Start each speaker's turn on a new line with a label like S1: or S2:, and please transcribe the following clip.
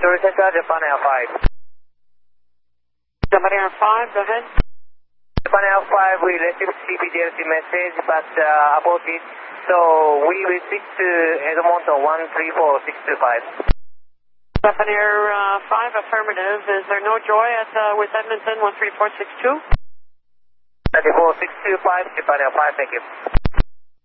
S1: Control Center, Japan Air 5.
S2: Japan Air 5, go ahead.
S1: Japan Air 5, we received CPDLC message, but about it, so we will switch to Edmonton 134625.
S2: Japan Air 5, affirmative. Is there no joy with Edmonton 13462?
S1: 13625, Japan Air 5, thank you.